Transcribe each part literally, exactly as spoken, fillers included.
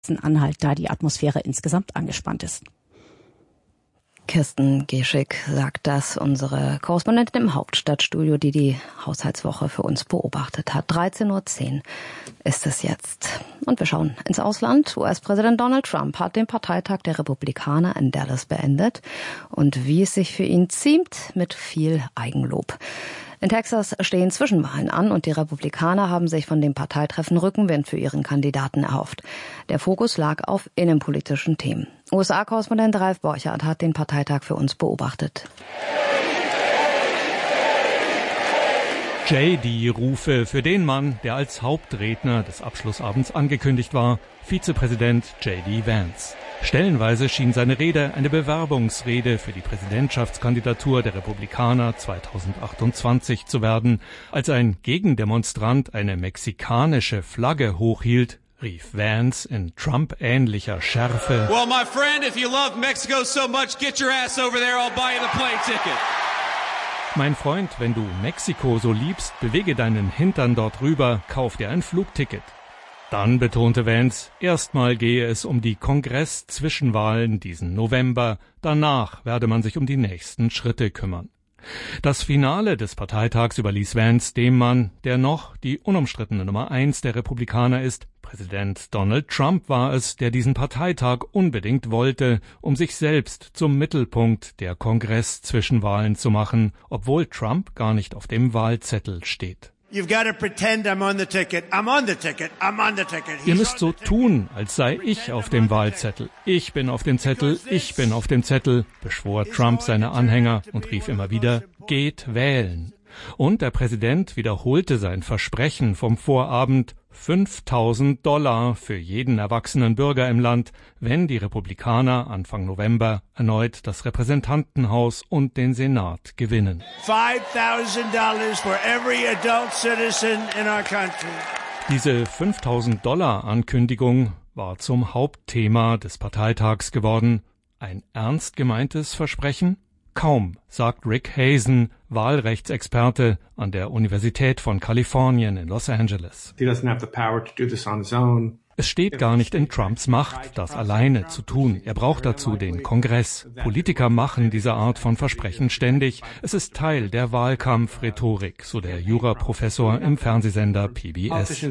Anhalt, da die Atmosphäre insgesamt angespannt ist. Kirsten Geschick sagt das, unsere Korrespondentin im Hauptstadtstudio, die die Haushaltswoche für uns beobachtet hat. dreizehn Uhr zehn ist es jetzt. Und wir schauen ins Ausland. U S-Präsident Donald Trump hat den Parteitag der Republikaner in Dallas beendet. Und wie es sich für ihn ziemt, mit viel Eigenlob. In Texas stehen Zwischenwahlen an und die Republikaner haben sich von dem Parteitreffen Rückenwind für ihren Kandidaten erhofft. Der Fokus lag auf innenpolitischen Themen. U S A-Korrespondent Ralf Borchardt hat den Parteitag für uns beobachtet. J D-Rufe für den Mann, der als Hauptredner des Abschlussabends angekündigt war, Vizepräsident J D Vance. Stellenweise schien seine Rede eine Bewerbungsrede für die Präsidentschaftskandidatur der Republikaner zweitausendachtundzwanzig zu werden. Als ein Gegendemonstrant eine mexikanische Flagge hochhielt, rief Vance in Trump-ähnlicher Schärfe: Well, my friend, if you love Mexico so much, get your ass over there, I'll buy you the plane ticket. Mein Freund, wenn du Mexiko so liebst, bewege deinen Hintern dort rüber, kauf dir ein Flugticket. Dann betonte Vance, erstmal gehe es um die Kongress-Zwischenwahlen diesen November, danach werde man sich um die nächsten Schritte kümmern. Das Finale des Parteitags überließ Vance dem Mann, der noch die unumstrittene Nummer eins der Republikaner ist. Präsident Donald Trump war es, der diesen Parteitag unbedingt wollte, um sich selbst zum Mittelpunkt der Kongress-Zwischenwahlen zu machen, obwohl Trump gar nicht auf dem Wahlzettel steht. You've got to pretend I'm on the ticket. I'm on the ticket. I'm on the ticket. Ihr müsst so tun, als sei ich auf dem Wahlzettel. Ich bin auf dem Zettel, ich bin auf dem Zettel, beschwor Trump seine Anhänger und rief immer wieder, geht wählen. Und der Präsident wiederholte sein Versprechen vom Vorabend, fünftausend Dollar für jeden erwachsenen Bürger im Land, wenn die Republikaner Anfang November erneut das Repräsentantenhaus und den Senat gewinnen. five thousand dollars for every adult citizen in our country. Diese fünftausend Dollar Ankündigung war zum Hauptthema des Parteitags geworden. Ein ernst gemeintes Versprechen? Kaum, sagt Rick Hazen, Wahlrechtsexperte an der Universität von Kalifornien in Los Angeles. Es steht gar nicht in Trumps Macht, das alleine zu tun. Er braucht dazu den Kongress. Politiker machen diese Art von Versprechen ständig. Es ist Teil der Wahlkampfrhetorik, so der Juraprofessor im Fernsehsender P B S.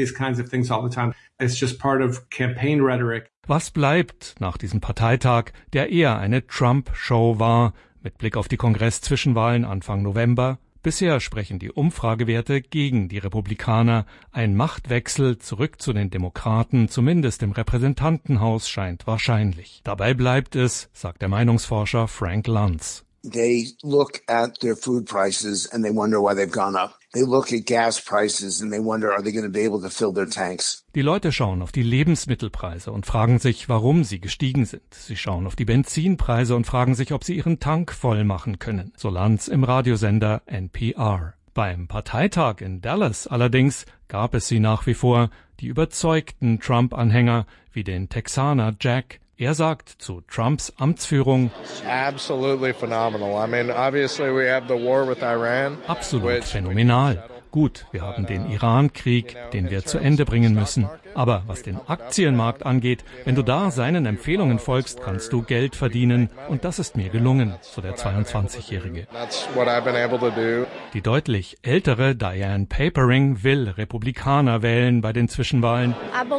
Was bleibt nach diesem Parteitag, der eher eine Trump-Show war, mit Blick auf die Kongress-Zwischenwahlen Anfang November? Bisher sprechen die Umfragewerte gegen die Republikaner. Ein Machtwechsel zurück zu den Demokraten, zumindest im Repräsentantenhaus, scheint wahrscheinlich. Dabei bleibt es, sagt der Meinungsforscher Frank Luntz. They look at their food prices and they wonder why they've gone up. They look at gas prices and they wonder, are they going to be able to fill their tanks? Die Leute schauen auf die Lebensmittelpreise und fragen sich, warum sie gestiegen sind. Sie schauen auf die Benzinpreise und fragen sich, ob sie ihren Tank voll machen können. So Luntz im Radiosender N P R. Beim Parteitag in Dallas allerdings gab es sie nach wie vor, die überzeugten Trump-Anhänger wie den Texaner Jack. Er sagt zu Trumps Amtsführung: Absolutely phenomenal. I mean, obviously we have the war with Iran. Absolut phänomenal. Gut, wir haben den Iran-Krieg, den wir zu Ende bringen müssen. Aber was den Aktienmarkt angeht, wenn du da seinen Empfehlungen folgst, kannst du Geld verdienen. Und das ist mir gelungen, so der zweiundzwanzigjährige. Die deutlich ältere Diane Papering will Republikaner wählen bei den Zwischenwahlen.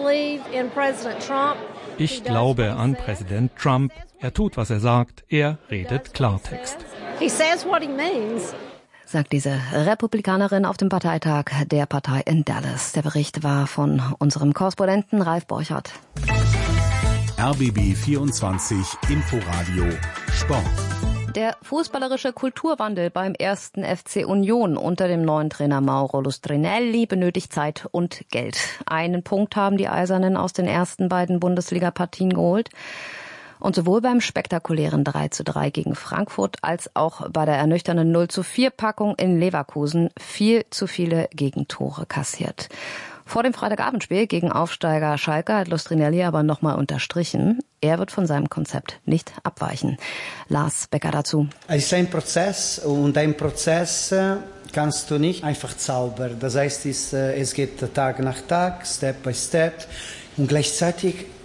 Ich glaube an Präsident Trump. Er tut, was er sagt. Er redet Klartext. He says what he means. Sagt diese Republikanerin auf dem Parteitag der Partei in Dallas. Der Bericht war von unserem Korrespondenten Ralf Borchardt. R B B vierundzwanzig Inforadio Sport. Der fußballerische Kulturwandel beim ersten F C Union unter dem neuen Trainer Mauro Lustrinelli benötigt Zeit und Geld. Einen Punkt haben die Eisernen aus den ersten beiden Bundesliga-Partien geholt. Und sowohl beim spektakulären drei zu drei gegen Frankfurt als auch bei der ernüchternden null zu vier Packung in Leverkusen viel zu viele Gegentore kassiert. Vor dem Freitagabendspiel gegen Aufsteiger Schalke hat Lustrinelli aber nochmal unterstrichen, er wird von seinem Konzept nicht abweichen. Lars Becker dazu. Es ist ein Prozess und ein Prozess kannst du nicht einfach zaubern. Das heißt, es geht Tag nach Tag, Step by Step und gleichzeitig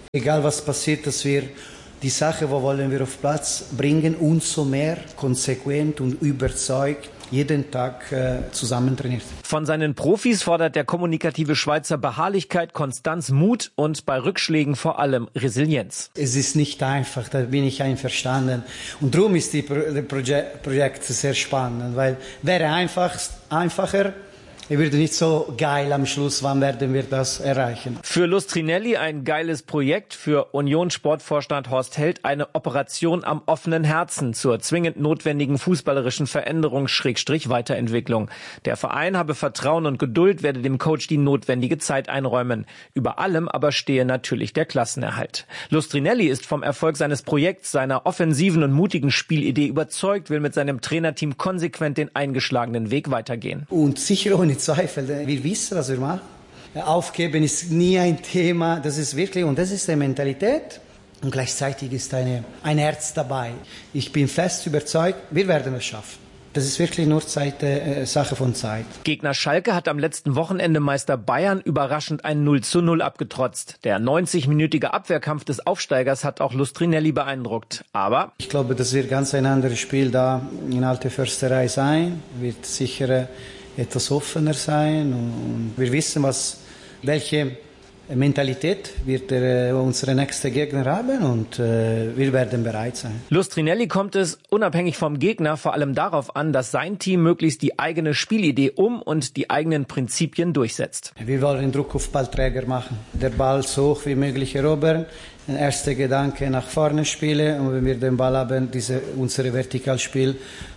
Egal was passiert, dass wir die Sache, wo wollen wir auf Platz bringen, umso mehr konsequent und überzeugt jeden Tag äh, zusammen trainiert. Von seinen Profis fordert der kommunikative Schweizer Beharrlichkeit, Konstanz, Mut und bei Rückschlägen vor allem Resilienz. Es ist nicht einfach, da bin ich einverstanden. Und darum ist die Pro- das Projekt, Projekt sehr spannend, weil wäre einfach, einfacher, er würde nicht so geil am Schluss, wann werden wir das erreichen. Für Lustrinelli ein geiles Projekt, für Union-Sportvorstand Horst Held eine Operation am offenen Herzen zur zwingend notwendigen fußballerischen Veränderung Schrägstrich Weiterentwicklung. Der Verein habe Vertrauen und Geduld, werde dem Coach die notwendige Zeit einräumen. Über allem aber stehe natürlich der Klassenerhalt. Lustrinelli ist vom Erfolg seines Projekts, seiner offensiven und mutigen Spielidee überzeugt, will mit seinem Trainerteam konsequent den eingeschlagenen Weg weitergehen. Und sicher ohne Zweifel, wir wissen, was wir machen. Aufgeben ist nie ein Thema, das ist wirklich, und das ist die Mentalität. Und gleichzeitig ist eine, ein Herz dabei. Ich bin fest überzeugt, wir werden es schaffen. Das ist wirklich nur Zeit, äh, Sache von Zeit. Gegner Schalke hat am letzten Wochenende Meister Bayern überraschend ein null zu null abgetrotzt. Der neunzig-minütige Abwehrkampf des Aufsteigers hat auch Lustrinelli beeindruckt. Aber ich glaube, das wird ganz ein anderes Spiel da in Alte Försterei sein. Wird sicher etwas offener sein und wir wissen, was, welche Mentalität wird der, unsere nächste Gegner haben und äh, wir werden bereit sein. Lustrinelli kommt es unabhängig vom Gegner vor allem darauf an, dass sein Team möglichst die eigene Spielidee um und die eigenen Prinzipien durchsetzt. Wir wollen Druck auf Ballträger machen, der Ball so hoch wie möglich erobern, ein erster Gedanke nach vorne spielen und wenn wir den Ball haben, diese, unsere Vertikalspiel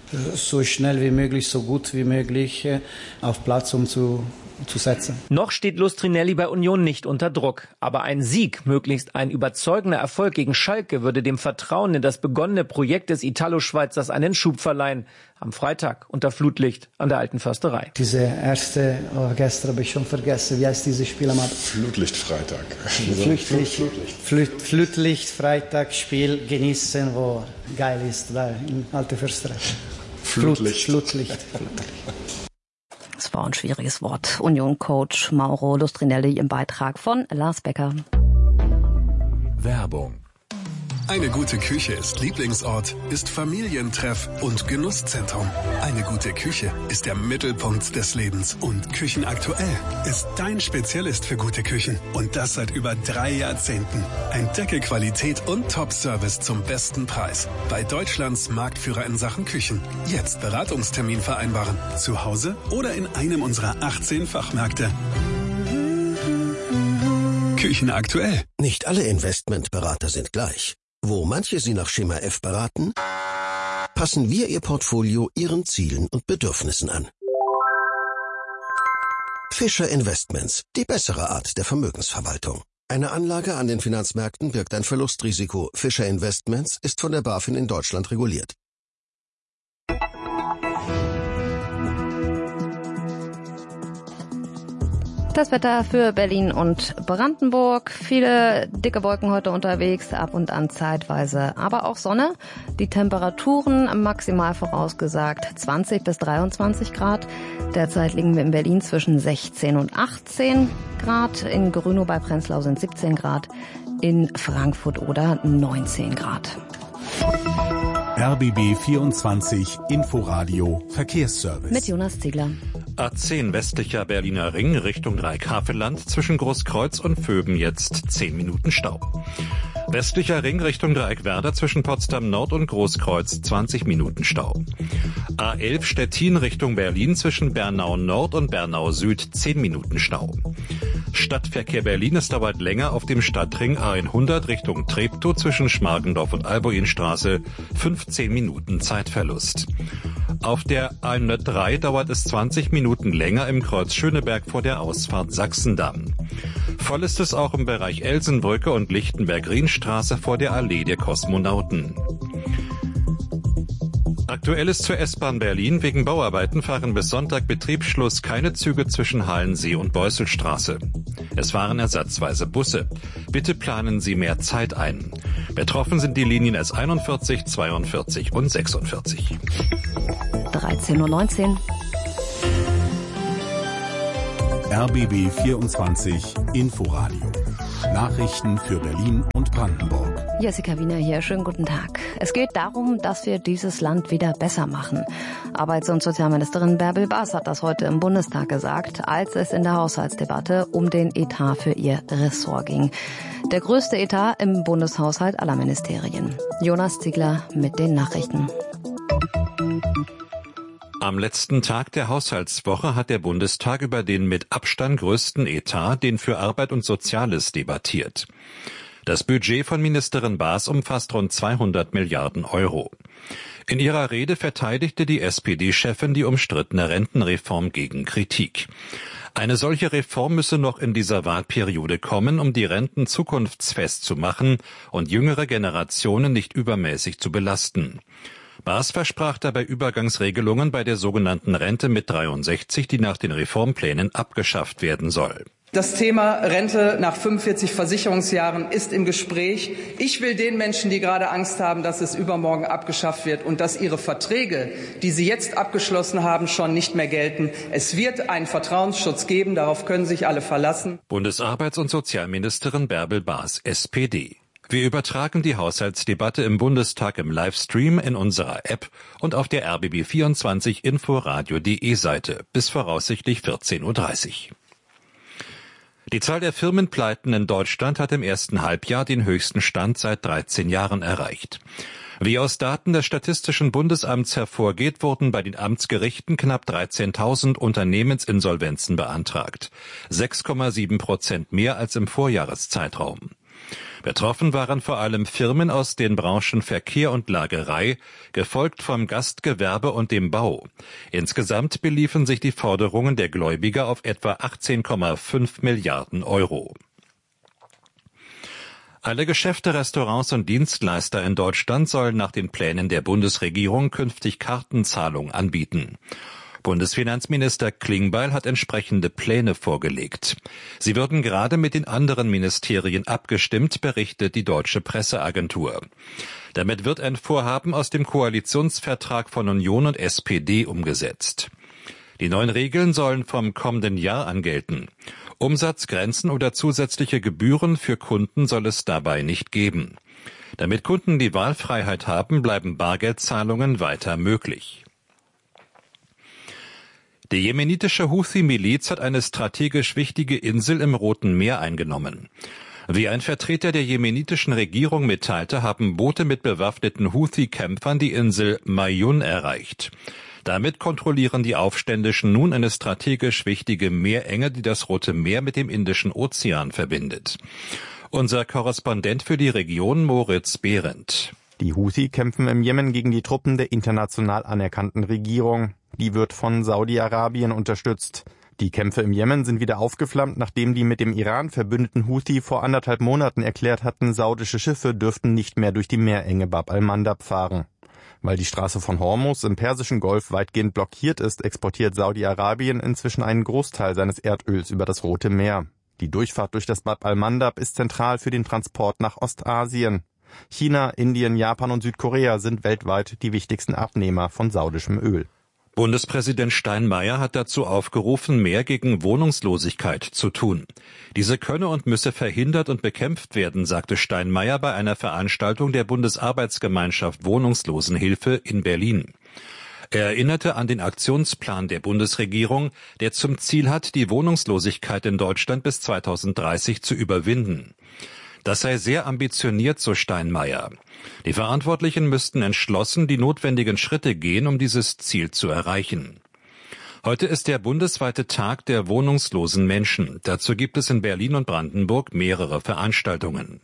so schnell wie möglich, so gut wie möglich auf Platz um zu, zu setzen. Noch steht Lustrinelli bei Union nicht unter Druck. Aber ein Sieg, möglichst ein überzeugender Erfolg gegen Schalke, würde dem Vertrauen in das begonnene Projekt des Italo-Schweizers einen Schub verleihen. Am Freitag unter Flutlicht an der Alten Försterei. Diese erste, oh, gestern habe ich schon vergessen, wie heißt dieses Spiel am Abend? Flutlicht-Freitag. Flutlicht, Flutlicht. Flutlicht-Freitag-Spiel genießen, wo geil ist, da in Alte Försterei. Flutlicht. Flutlicht. Flutlicht. Das war ein schwieriges Wort. Union-Coach Mauro Lustrinelli im Beitrag von Lars Becker. Werbung. Eine gute Küche ist Lieblingsort, ist Familientreff und Genusszentrum. Eine gute Küche ist der Mittelpunkt des Lebens. Und Küchenaktuell ist dein Spezialist für gute Küchen. Und das seit über drei Jahrzehnten. Entdecke Qualität und Top-Service zum besten Preis. Bei Deutschlands Marktführer in Sachen Küchen. Jetzt Beratungstermin vereinbaren. Zu Hause oder in einem unserer achtzehn Fachmärkte. Küchenaktuell. Nicht alle Investmentberater sind gleich. Wo manche Sie nach Schema F beraten, passen wir Ihr Portfolio Ihren Zielen und Bedürfnissen an. Fischer Investments, die bessere Art der Vermögensverwaltung. Eine Anlage an den Finanzmärkten birgt ein Verlustrisiko. Fischer Investments ist von der BaFin in Deutschland reguliert. Das Wetter für Berlin und Brandenburg. Viele dicke Wolken heute unterwegs, ab und an zeitweise aber auch Sonne. Die Temperaturen maximal vorausgesagt zwanzig bis dreiundzwanzig Grad. Derzeit liegen wir in Berlin zwischen sechzehn und achtzehn Grad. In Grünow bei Prenzlau sind siebzehn Grad. In Frankfurt oder neunzehn Grad. R B B vierundzwanzig Inforadio Verkehrsservice. Mit Jonas Ziegler. A zehn westlicher Berliner Ring Richtung Dreieckhavelland zwischen Großkreuz und Vöben jetzt zehn Minuten Stau. Westlicher Ring Richtung Dreieckwerder zwischen Potsdam Nord und Großkreuz zwanzig Minuten Stau. A elf Stettin Richtung Berlin zwischen Bernau Nord und Bernau Süd zehn Minuten Stau. Stadtverkehr Berlin, es dauert länger auf dem Stadtring A hundert Richtung Treptow zwischen Schmargendorf und Alboinstraße fünfzehn Minuten Zeitverlust. Auf der A hundertdrei dauert es zwanzig Minuten länger im Kreuz Schöneberg vor der Ausfahrt Sachsendamm. Voll ist es auch im Bereich Elsenbrücke und Lichtenberg-Rienstraße vor der Allee der Kosmonauten. Aktuell ist zur S-Bahn Berlin. Wegen Bauarbeiten fahren bis Sonntag Betriebsschluss keine Züge zwischen Halensee und Beusselstraße. Es fahren ersatzweise Busse. Bitte planen Sie mehr Zeit ein. Betroffen sind die Linien S einundvierzig, zweiundvierzig und sechsundvierzig. dreizehn Uhr neunzehn. R B B vierundzwanzig Inforadio. Nachrichten für Berlin und Brandenburg. Jessica Wiener hier, schönen guten Tag. Es geht darum, dass wir dieses Land wieder besser machen. Arbeits- und Sozialministerin Bärbel Baas hat das heute im Bundestag gesagt, als es in der Haushaltsdebatte um den Etat für ihr Ressort ging. Der größte Etat im Bundeshaushalt aller Ministerien. Jonas Ziegler mit den Nachrichten. Am letzten Tag der Haushaltswoche hat der Bundestag über den mit Abstand größten Etat, den für Arbeit und Soziales, debattiert. Das Budget von Ministerin Baas umfasst rund zweihundert Milliarden Euro. In ihrer Rede verteidigte die S P D-Chefin die umstrittene Rentenreform gegen Kritik. Eine solche Reform müsse noch in dieser Wahlperiode kommen, um die Renten zukunftsfest zu machen und jüngere Generationen nicht übermäßig zu belasten. Baas versprach dabei Übergangsregelungen bei der sogenannten Rente mit dreiundsechzig, die nach den Reformplänen abgeschafft werden soll. Das Thema Rente nach fünfundvierzig Versicherungsjahren ist im Gespräch. Ich will den Menschen, die gerade Angst haben, dass es übermorgen abgeschafft wird und dass ihre Verträge, die sie jetzt abgeschlossen haben, schon nicht mehr gelten. Es wird einen Vertrauensschutz geben, darauf können sich alle verlassen. Bundesarbeits- und Sozialministerin Bärbel Baas, S P D. Wir übertragen die Haushaltsdebatte im Bundestag im Livestream in unserer App und auf der R B B vierundzwanzig Inforadio punkt de Seite bis voraussichtlich vierzehn Uhr dreißig. Die Zahl der Firmenpleiten in Deutschland hat im ersten Halbjahr den höchsten Stand seit dreizehn Jahren erreicht. Wie aus Daten des Statistischen Bundesamts hervorgeht, wurden bei den Amtsgerichten knapp dreizehntausend Unternehmensinsolvenzen beantragt. sechs Komma sieben Prozent mehr als im Vorjahreszeitraum. Betroffen waren vor allem Firmen aus den Branchen Verkehr und Lagerei, gefolgt vom Gastgewerbe und dem Bau. Insgesamt beliefen sich die Forderungen der Gläubiger auf etwa achtzehn Komma fünf Milliarden Euro. Alle Geschäfte, Restaurants und Dienstleister in Deutschland sollen nach den Plänen der Bundesregierung künftig Kartenzahlung anbieten. Bundesfinanzminister Klingbeil hat entsprechende Pläne vorgelegt. Sie würden gerade mit den anderen Ministerien abgestimmt, berichtet die Deutsche Presseagentur. Damit wird ein Vorhaben aus dem Koalitionsvertrag von Union und S P D umgesetzt. Die neuen Regeln sollen vom kommenden Jahr an gelten. Umsatzgrenzen oder zusätzliche Gebühren für Kunden soll es dabei nicht geben. Damit Kunden die Wahlfreiheit haben, bleiben Bargeldzahlungen weiter möglich. Die jemenitische Houthi-Miliz hat eine strategisch wichtige Insel im Roten Meer eingenommen. Wie ein Vertreter der jemenitischen Regierung mitteilte, haben Boote mit bewaffneten Houthi-Kämpfern die Insel Mayun erreicht. Damit kontrollieren die Aufständischen nun eine strategisch wichtige Meerenge, die das Rote Meer mit dem Indischen Ozean verbindet. Unser Korrespondent für die Region, Moritz Behrendt. Die Houthi kämpfen im Jemen gegen die Truppen der international anerkannten Regierung. Die wird von Saudi-Arabien unterstützt. Die Kämpfe im Jemen sind wieder aufgeflammt, nachdem die mit dem Iran verbündeten Houthi vor anderthalb Monaten erklärt hatten, saudische Schiffe dürften nicht mehr durch die Meerenge Bab al-Mandab fahren. Weil die Straße von Hormuz im Persischen Golf weitgehend blockiert ist, exportiert Saudi-Arabien inzwischen einen Großteil seines Erdöls über das Rote Meer. Die Durchfahrt durch das Bab al-Mandab ist zentral für den Transport nach Ostasien. China, Indien, Japan und Südkorea sind weltweit die wichtigsten Abnehmer von saudischem Öl. Bundespräsident Steinmeier hat dazu aufgerufen, mehr gegen Wohnungslosigkeit zu tun. Diese könne und müsse verhindert und bekämpft werden, sagte Steinmeier bei einer Veranstaltung der Bundesarbeitsgemeinschaft Wohnungslosenhilfe in Berlin. Er erinnerte an den Aktionsplan der Bundesregierung, der zum Ziel hat, die Wohnungslosigkeit in Deutschland bis zweitausenddreißig zu überwinden. Das sei sehr ambitioniert, so Steinmeier. Die Verantwortlichen müssten entschlossen die notwendigen Schritte gehen, um dieses Ziel zu erreichen. Heute ist der bundesweite Tag der wohnungslosen Menschen. Dazu gibt es in Berlin und Brandenburg mehrere Veranstaltungen.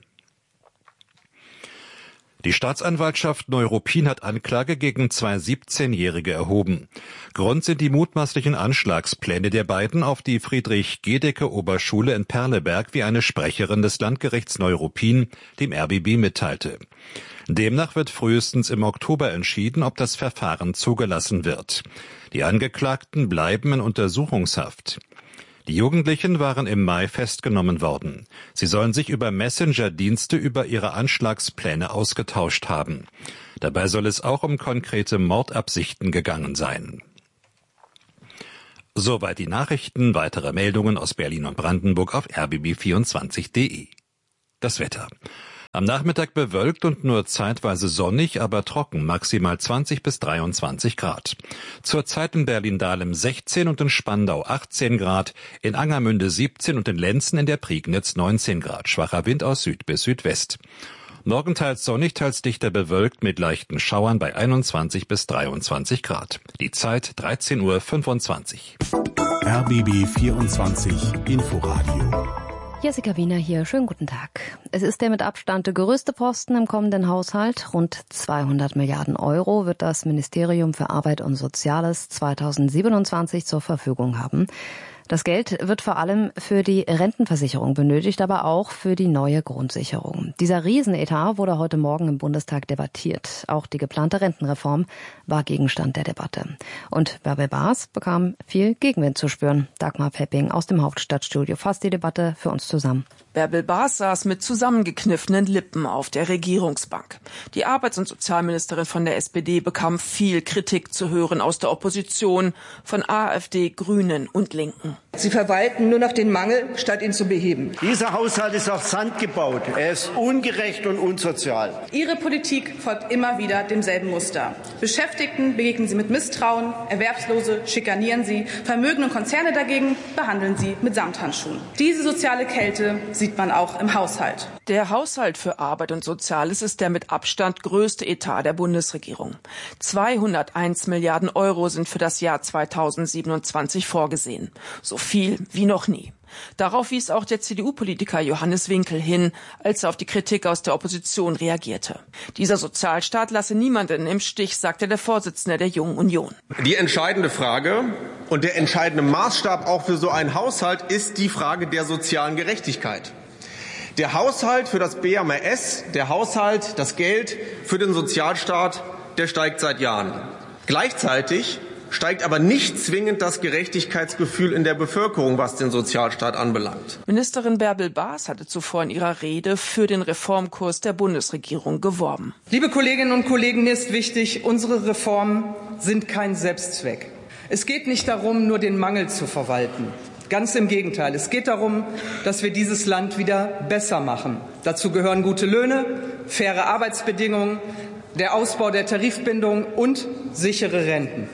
Die Staatsanwaltschaft Neuruppin hat Anklage gegen zwei siebzehnjährige erhoben. Grund sind die mutmaßlichen Anschlagspläne der beiden auf die Friedrich-Gedecke-Oberschule in Perleberg, wie eine Sprecherin des Landgerichts Neuruppin dem R B B mitteilte. Demnach wird frühestens im Oktober entschieden, ob das Verfahren zugelassen wird. Die Angeklagten bleiben in Untersuchungshaft. Die Jugendlichen waren im Mai festgenommen worden. Sie sollen sich über Messenger-Dienste über ihre Anschlagspläne ausgetauscht haben. Dabei soll es auch um konkrete Mordabsichten gegangen sein. Soweit die Nachrichten. Weitere Meldungen aus Berlin und Brandenburg auf r b b vierundzwanzig punkt de. Das Wetter. Am Nachmittag bewölkt und nur zeitweise sonnig, aber trocken, maximal zwanzig bis dreiundzwanzig Grad. Zurzeit in Berlin-Dahlem sechzehn und in Spandau achtzehn Grad, in Angermünde siebzehn und in Lenzen in der Prignitz neunzehn Grad, schwacher Wind aus Süd bis Südwest. Morgen teils sonnig, teils dichter bewölkt mit leichten Schauern bei einundzwanzig bis dreiundzwanzig Grad. Die Zeit dreizehn Uhr fünfundzwanzig. R B B vierundzwanzig Inforadio. Jessica Wiener hier, schönen guten Tag. Es ist der mit Abstand der größte Posten im kommenden Haushalt. Rund zweihundert Milliarden Euro wird das Ministerium für Arbeit und Soziales zweitausendsiebenundzwanzig zur Verfügung haben. Das Geld wird vor allem für die Rentenversicherung benötigt, aber auch für die neue Grundsicherung. Dieser Riesenetat wurde heute Morgen im Bundestag debattiert. Auch die geplante Rentenreform war Gegenstand der Debatte. Und Bärbel Baas bekam viel Gegenwind zu spüren. Dagmar Pepping aus dem Hauptstadtstudio fasst die Debatte für uns zusammen. Bärbel Baas saß mit zusammengekniffenen Lippen auf der Regierungsbank. Die Arbeits- und Sozialministerin von der S P D bekam viel Kritik zu hören aus der Opposition, von AfD, Grünen und Linken. Sie verwalten nur noch den Mangel, statt ihn zu beheben. Dieser Haushalt ist auf Sand gebaut. Er ist ungerecht und unsozial. Ihre Politik folgt immer wieder demselben Muster. Beschäftigten begegnen Sie mit Misstrauen, Erwerbslose schikanieren Sie, Vermögen und Konzerne dagegen behandeln Sie mit Samthandschuhen. Diese soziale Kälte sieht man auch im Haushalt. Der Haushalt für Arbeit und Soziales ist der mit Abstand größte Etat der Bundesregierung. zweihunderteins Milliarden Euro sind für das Jahr zweitausendsiebenundzwanzig vorgesehen. So viel wie noch nie. Darauf wies auch der C D U-Politiker Johannes Winkel hin, als er auf die Kritik aus der Opposition reagierte. Dieser Sozialstaat lasse niemanden im Stich, sagte der Vorsitzende der Jungen Union. Die entscheidende Frage und der entscheidende Maßstab auch für so einen Haushalt ist die Frage der sozialen Gerechtigkeit. Der Haushalt für das B M A S, der Haushalt, das Geld für den Sozialstaat, der steigt seit Jahren. Gleichzeitig steigt aber nicht zwingend das Gerechtigkeitsgefühl in der Bevölkerung, was den Sozialstaat anbelangt. Ministerin Bärbel Baas hatte zuvor in ihrer Rede für den Reformkurs der Bundesregierung geworben. Liebe Kolleginnen und Kollegen, mir ist wichtig, unsere Reformen sind kein Selbstzweck. Es geht nicht darum, nur den Mangel zu verwalten. Ganz im Gegenteil. Es geht darum, dass wir dieses Land wieder besser machen. Dazu gehören gute Löhne, faire Arbeitsbedingungen, der Ausbau der Tarifbindung und sichere Renten.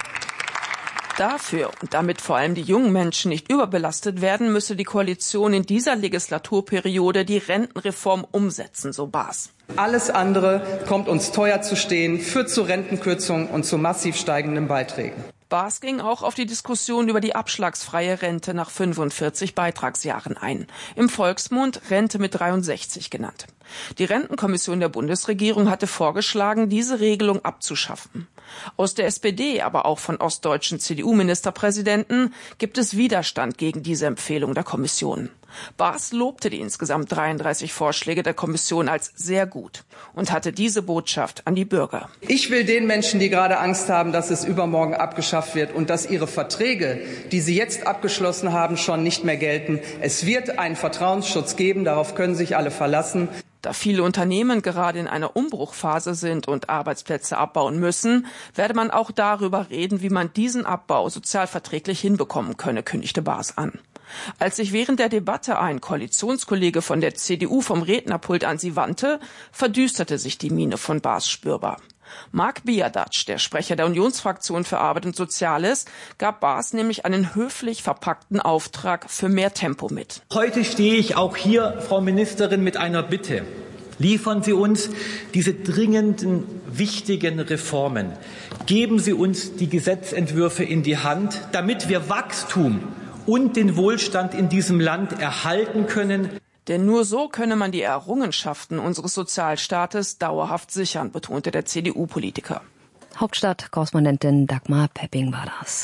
Dafür und damit vor allem die jungen Menschen nicht überbelastet werden, müsse die Koalition in dieser Legislaturperiode die Rentenreform umsetzen, so Baas. Alles andere kommt uns teuer zu stehen, führt zu Rentenkürzungen und zu massiv steigenden Beiträgen. Baas ging auch auf die Diskussion über die abschlagsfreie Rente nach fünfundvierzig Beitragsjahren ein. Im Volksmund Rente mit dreiundsechzig genannt. Die Rentenkommission der Bundesregierung hatte vorgeschlagen, diese Regelung abzuschaffen. Aus der S P D, aber auch von ostdeutschen C D U-Ministerpräsidenten gibt es Widerstand gegen diese Empfehlung der Kommission. Baas lobte die insgesamt dreiunddreißig Vorschläge der Kommission als sehr gut und hatte diese Botschaft an die Bürger. Ich will den Menschen, die gerade Angst haben, dass es übermorgen abgeschafft wird und dass ihre Verträge, die sie jetzt abgeschlossen haben, schon nicht mehr gelten. Es wird einen Vertrauensschutz geben, darauf können sich alle verlassen. Da viele Unternehmen gerade in einer Umbruchphase sind und Arbeitsplätze abbauen müssen, werde man auch darüber reden, wie man diesen Abbau sozialverträglich hinbekommen könne, kündigte Baas an. Als sich während der Debatte ein Koalitionskollege von der C D U vom Rednerpult an sie wandte, verdüsterte sich die Miene von Baas spürbar. Marc Biadac, der Sprecher der Unionsfraktion für Arbeit und Soziales, gab Baas nämlich einen höflich verpackten Auftrag für mehr Tempo mit. Heute stehe ich auch hier, Frau Ministerin, mit einer Bitte. Liefern Sie uns diese dringenden, wichtigen Reformen. Geben Sie uns die Gesetzentwürfe in die Hand, damit wir Wachstum und den Wohlstand in diesem Land erhalten können. Denn nur so könne man die Errungenschaften unseres Sozialstaates dauerhaft sichern, betonte der C D U-Politiker. Hauptstadtkorrespondentin Dagmar Pepping war das.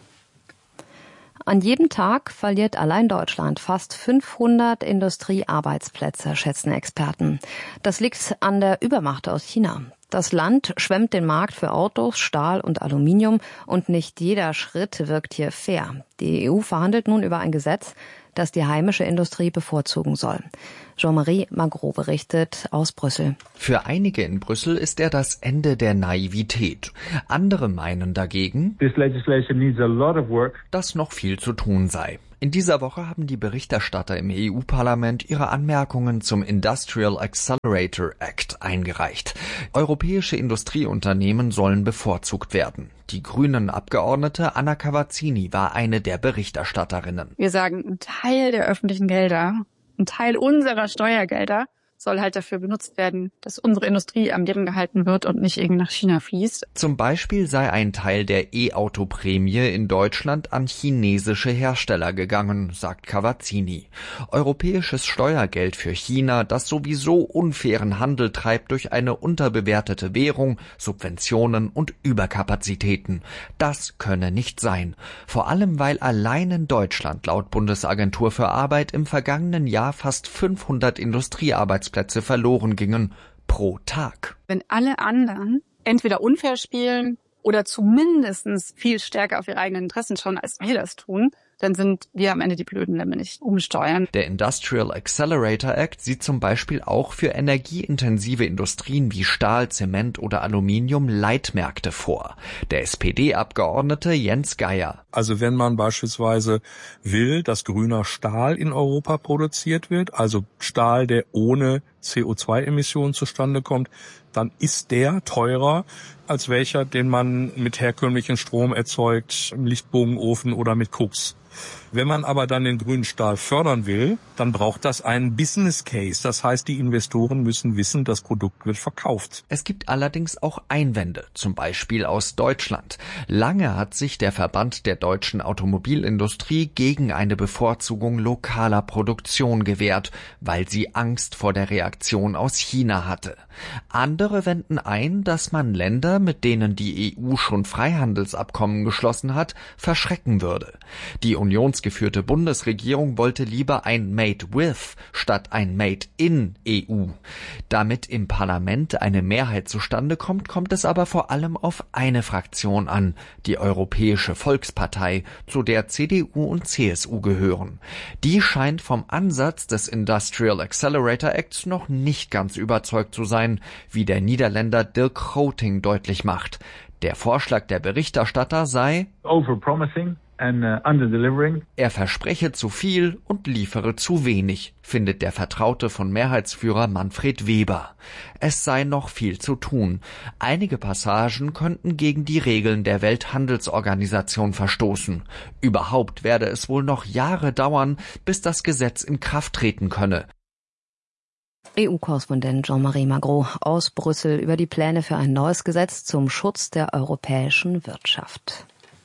An jedem Tag verliert allein Deutschland fast fünfhundert Industriearbeitsplätze, schätzen Experten. Das liegt an der Übermacht aus China. Das Land schwemmt den Markt für Autos, Stahl und Aluminium und nicht jeder Schritt wirkt hier fair. Die E U verhandelt nun über ein Gesetz, das die heimische Industrie bevorzugen soll. Jean-Marie Magro berichtet aus Brüssel. Für einige in Brüssel ist er das Ende der Naivität. Andere meinen dagegen, dass noch viel zu tun sei. In dieser Woche haben die Berichterstatter im E U-Parlament ihre Anmerkungen zum Industrial Accelerator Act eingereicht. Europäische Industrieunternehmen sollen bevorzugt werden. Die grünen Abgeordnete Anna Cavazzini war eine der Berichterstatterinnen. Wir sagen, ein Teil der öffentlichen Gelder, ein Teil unserer Steuergelder soll halt dafür benutzt werden, dass unsere Industrie am Leben gehalten wird und nicht irgendwie nach China fließt. Zum Beispiel sei ein Teil der E-Auto-Prämie in Deutschland an chinesische Hersteller gegangen, sagt Cavazzini. Europäisches Steuergeld für China, das sowieso unfairen Handel treibt durch eine unterbewertete Währung, Subventionen und Überkapazitäten. Das könne nicht sein. Vor allem, weil allein in Deutschland laut Bundesagentur für Arbeit im vergangenen Jahr fast fünfhundert Industriearbeitsplätze Plätze verloren gingen pro Tag. Wenn alle anderen entweder unfair spielen oder zumindest viel stärker auf ihre eigenen Interessen schauen, als wir das tun, dann sind wir am Ende die Blöden, wenn wir nicht umsteuern. Der Industrial Accelerator Act sieht zum Beispiel auch für energieintensive Industrien wie Stahl, Zement oder Aluminium Leitmärkte vor. Der S P D-Abgeordnete Jens Geier. Also wenn man beispielsweise will, dass grüner Stahl in Europa produziert wird, also Stahl, der ohne C O zwei Emissionen zustande kommt, dann ist der teurer als welcher, den man mit herkömmlichem Strom erzeugt, im Lichtbogenofen oder mit Koks. Wenn man aber dann den grünen Stahl fördern will, dann braucht das einen Business Case. Das heißt, die Investoren müssen wissen, das Produkt wird verkauft. Es gibt allerdings auch Einwände, zum Beispiel aus Deutschland. Lange hat sich der Verband der deutschen Automobilindustrie gegen eine Bevorzugung lokaler Produktion gewehrt, weil sie Angst vor der Reaktion aus China hatte. Andere wenden ein, dass man Länder, mit denen die E U schon Freihandelsabkommen geschlossen hat, verschrecken würde. Die unionsgeführte Bundesregierung wollte lieber ein Made with statt ein Made in E U. Damit im Parlament eine Mehrheit zustande kommt, kommt es aber vor allem auf eine Fraktion an, die Europäische Volkspartei, zu der C D U und C S U gehören. Die scheint vom Ansatz des Industrial Accelerator Acts noch nicht ganz überzeugt zu sein, wie der Niederländer Dirk Groting deutlich macht. Der Vorschlag der Berichterstatter sei overpromising and uh, underdelivering. Er verspreche zu viel und liefere zu wenig, findet der Vertraute von Mehrheitsführer Manfred Weber. Es sei noch viel zu tun. Einige Passagen könnten gegen die Regeln der Welthandelsorganisation verstoßen. Überhaupt werde es wohl noch Jahre dauern, bis das Gesetz in Kraft treten könne. E U-Korrespondent Jean-Marie Magro aus Brüssel über die Pläne für ein neues Gesetz zum Schutz der europäischen Wirtschaft.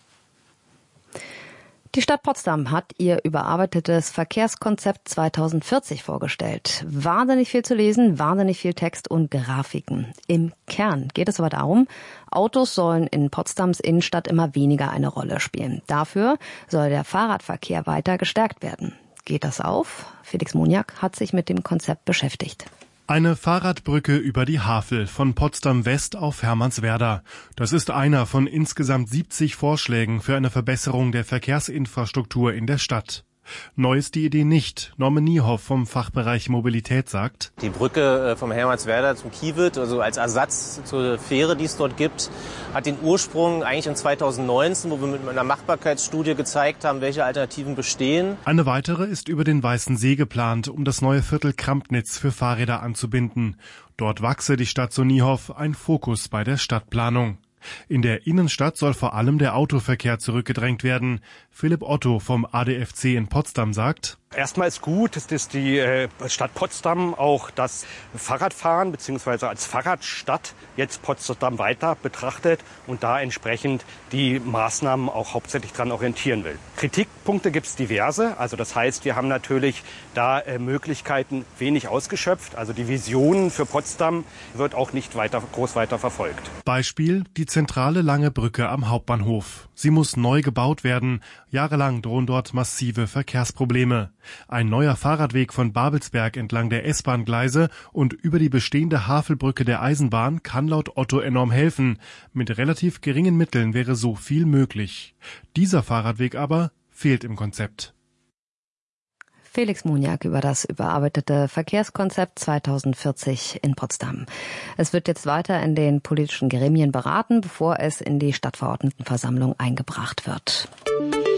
Die Stadt Potsdam hat ihr überarbeitetes Verkehrskonzept zweitausendvierzig vorgestellt. Wahnsinnig viel zu lesen, wahnsinnig viel Text und Grafiken. Im Kern geht es aber darum, Autos sollen in Potsdams Innenstadt immer weniger eine Rolle spielen. Dafür soll der Fahrradverkehr weiter gestärkt werden. Geht das auf? Felix Moniak hat sich mit dem Konzept beschäftigt. Eine Fahrradbrücke über die Havel von Potsdam West auf Hermannswerder. Das ist einer von insgesamt siebzig Vorschlägen für eine Verbesserung der Verkehrsinfrastruktur in der Stadt. Neu ist die Idee nicht. Norman Niehoff vom Fachbereich Mobilität sagt: Die Brücke vom Hermannswerder zum Kiewitt, also als Ersatz zur Fähre, die es dort gibt, hat den Ursprung eigentlich in zweitausendneunzehn, wo wir mit einer Machbarkeitsstudie gezeigt haben, welche Alternativen bestehen. Eine weitere ist über den Weißen See geplant, um das neue Viertel Krampnitz für Fahrräder anzubinden. Dort wachse die Stadt, so Niehoff, ein Fokus bei der Stadtplanung. In der Innenstadt soll vor allem der Autoverkehr zurückgedrängt werden. Philipp Otto vom A D F C in Potsdam sagt: Erstmal ist gut, dass die Stadt Potsdam auch das Fahrradfahren bzw. als Fahrradstadt jetzt Potsdam weiter betrachtet und da entsprechend die Maßnahmen auch hauptsächlich dran orientieren will. Kritikpunkte gibt es diverse. Also das heißt, wir haben natürlich da Möglichkeiten wenig ausgeschöpft. Also die Vision für Potsdam wird auch nicht weiter, groß weiter verfolgt. Beispiel die zentrale Lange Brücke am Hauptbahnhof. Sie muss neu gebaut werden. Jahrelang drohen dort massive Verkehrsprobleme. Ein neuer Fahrradweg von Babelsberg entlang der S-Bahn-Gleise und über die bestehende Havelbrücke der Eisenbahn kann laut Otto enorm helfen. Mit relativ geringen Mitteln wäre so viel möglich. Dieser Fahrradweg aber fehlt im Konzept. Felix Moniak über das überarbeitete Verkehrskonzept zweitausendvierzig in Potsdam. Es wird jetzt weiter in den politischen Gremien beraten, bevor es in die Stadtverordnetenversammlung eingebracht wird.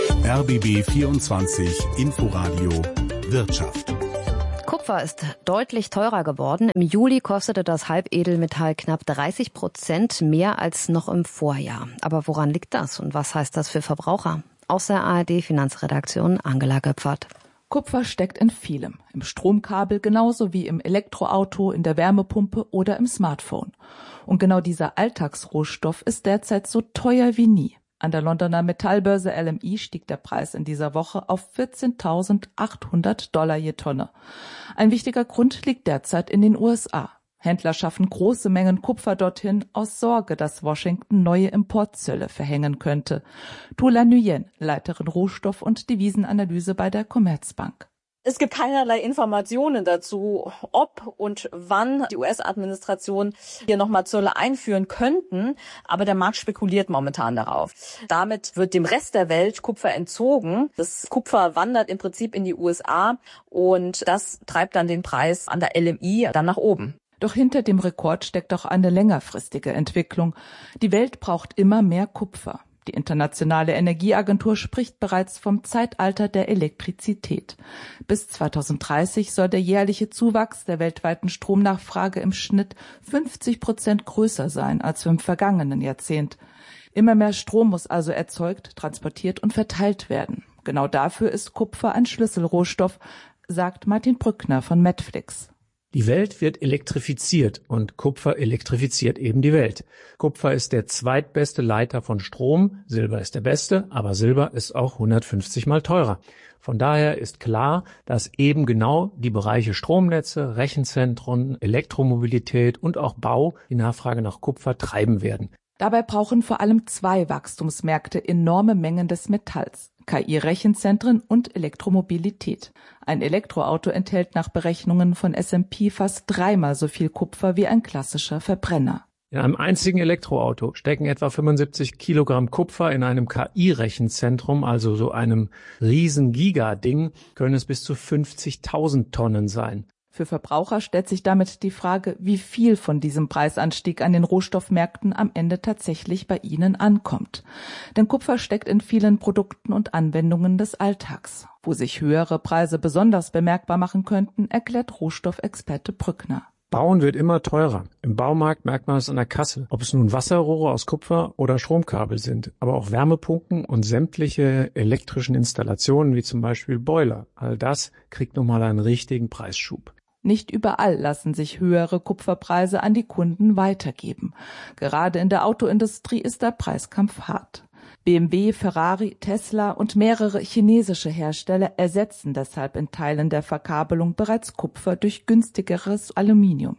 R B B vierundzwanzig Inforadio Wirtschaft. Kupfer ist deutlich teurer geworden. Im Juli kostete das Halbedelmetall knapp dreißig Prozent mehr als noch im Vorjahr. Aber woran liegt das und was heißt das für Verbraucher? Aus der A R D-Finanzredaktion Angela Göpfert. Kupfer steckt in vielem. Im Stromkabel genauso wie im Elektroauto, in der Wärmepumpe oder im Smartphone. Und genau dieser Alltagsrohstoff ist derzeit so teuer wie nie. An der Londoner Metallbörse L M E stieg der Preis in dieser Woche auf vierzehntausendachthundert Dollar je Tonne. Ein wichtiger Grund liegt derzeit in den U S A. Händler schaffen große Mengen Kupfer dorthin aus Sorge, dass Washington neue Importzölle verhängen könnte. Tula Nguyen, Leiterin Rohstoff- und Devisenanalyse bei der Commerzbank. Es gibt keinerlei Informationen dazu, ob und wann die U S-Administration hier nochmal Zölle einführen könnten. Aber der Markt spekuliert momentan darauf. Damit wird dem Rest der Welt Kupfer entzogen. Das Kupfer wandert im Prinzip in die U S A und das treibt dann den Preis an der L M E dann nach oben. Doch hinter dem Rekord steckt auch eine längerfristige Entwicklung. Die Welt braucht immer mehr Kupfer. Die Internationale Energieagentur spricht bereits vom Zeitalter der Elektrizität. Bis zweitausenddreißig soll der jährliche Zuwachs der weltweiten Stromnachfrage im Schnitt fünfzig Prozent größer sein als im vergangenen Jahrzehnt. Immer mehr Strom muss also erzeugt, transportiert und verteilt werden. Genau dafür ist Kupfer ein Schlüsselrohstoff, sagt Martin Brückner von Medflix. Die Welt wird elektrifiziert und Kupfer elektrifiziert eben die Welt. Kupfer ist der zweitbeste Leiter von Strom, Silber ist der beste, aber Silber ist auch hundertfünfzig mal teurer. Von daher ist klar, dass eben genau die Bereiche Stromnetze, Rechenzentren, Elektromobilität und auch Bau die Nachfrage nach Kupfer treiben werden. Dabei brauchen vor allem zwei Wachstumsmärkte enorme Mengen des Metalls: K I-Rechenzentren und Elektromobilität. Ein Elektroauto enthält nach Berechnungen von S und P fast dreimal so viel Kupfer wie ein klassischer Verbrenner. In einem einzigen Elektroauto stecken etwa fünfundsiebzig Kilogramm Kupfer. In einem K I-Rechenzentrum, also so einem riesen Giga-Ding, können es bis zu fünfzigtausend Tonnen sein. Für Verbraucher stellt sich damit die Frage, wie viel von diesem Preisanstieg an den Rohstoffmärkten am Ende tatsächlich bei ihnen ankommt. Denn Kupfer steckt in vielen Produkten und Anwendungen des Alltags. Wo sich höhere Preise besonders bemerkbar machen könnten, erklärt Rohstoffexperte Brückner. Bauen wird immer teurer. Im Baumarkt merkt man es an der Kasse, ob es nun Wasserrohre aus Kupfer oder Stromkabel sind, aber auch Wärmepumpen und sämtliche elektrischen Installationen wie zum Beispiel Boiler. All das kriegt nun mal einen richtigen Preisschub. Nicht überall lassen sich höhere Kupferpreise an die Kunden weitergeben. Gerade in der Autoindustrie ist der Preiskampf hart. B M W, Ferrari, Tesla und mehrere chinesische Hersteller ersetzen deshalb in Teilen der Verkabelung bereits Kupfer durch günstigeres Aluminium.